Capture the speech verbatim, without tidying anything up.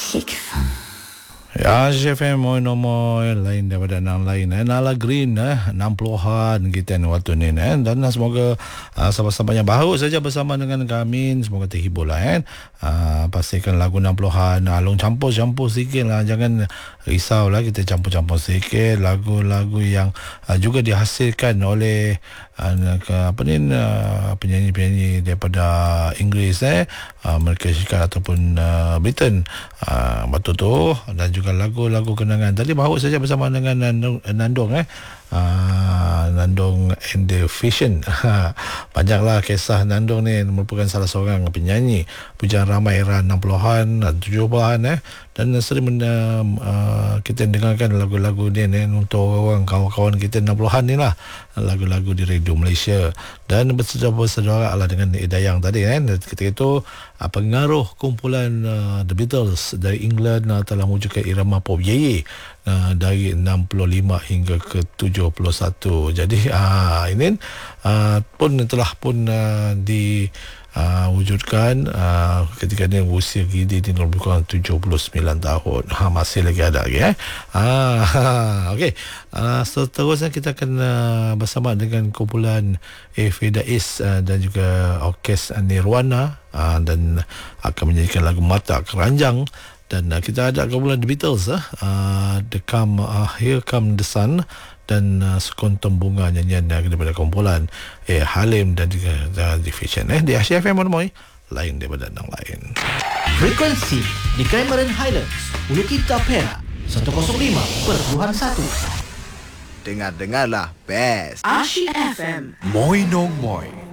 Ya, Chef Moy Nomoy lain daripada yang lain eh. Nala Green eh, enam puluhan kita ni waktu ni eh. Dan uh, semoga uh, sahabat-sahabat yang baru saja bersama dengan kami semoga terhibur lah eh. Uh, pastikan lagu enam puluhan alung campur-campur sikit lah, jangan risau lah, kita campur-campur sikit lagu-lagu yang uh, juga dihasilkan oleh uh, ke, apa ni uh, penyanyi-penyanyi daripada Inggeris eh, uh, Amerika Syarikat ataupun uh, Britain, uh, betul tu, dan juga lagu-lagu kenangan. Tadi baru saja bersama dengan Nandong, Nandong eh. Uh, Nandong and the Fashion. Banyaklah kisah Nandong ni, merupakan salah seorang penyanyi pujaan ramai era enam puluhan dan tujuh puluhan eh. Dan sering uh, uh, kita dengarkan lagu-lagu dia ni untuk orang kawan-kawan kita enam puluhan ni lah, lagu-lagu di radio Malaysia. Dan bersaudara-bersaudara lah dengan Idayang tadi kan. Ketika itu uh, pengaruh kumpulan uh, The Beatles dari England uh, telah mewujudkan irama pop Ye Ye uh, dari enam puluh lima hingga ke tujuh puluh satu. Jadi uh, ini uh, pun telah pun uh, di Uh, wujudkan uh, ketika dia usia gidi di lebih kurang tujuh puluh sembilan tahun. Ha, masih lagi ada lagi eh. Ah, okey. Uh, seterusnya kita akan uh, bersama dengan kumpulan F. Dais uh, dan juga Orkes Nirwana uh, dan akan menyanyikan lagu Mata Keranjang. Dan uh, kita ada kumpulan The Beatles uh, uh, The Come uh, Here Come the Sun dan uh, Sekuntum Bunga, nyanyian daripada kumpulan eh, Halim dan juga uh, Division eh, di Asia F M Moy lain daripada yang lain. Frekuensi di Cameron Highlands, Ulu Kita Perak seratus lima perpuluhan satu. Dengar-dengarlah best Asia F M Moy Nong Moy.